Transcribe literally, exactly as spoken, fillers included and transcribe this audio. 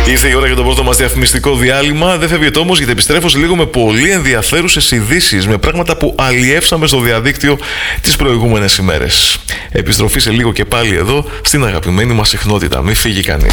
Ήρθε η ώρα για το πρώτο μας διαφημιστικό διάλειμμα. Δεν φεύγετε όμως, γιατί επιστρέφω σε λίγο με πολύ ενδιαφέρουσες ειδήσεις, με πράγματα που αλλιεύσαμε στο διαδίκτυο τις προηγούμενες ημέρες. Επιστροφή σε λίγο και πάλι εδώ στην αγαπημένη μας συχνότητα. Μην φύγει κανείς.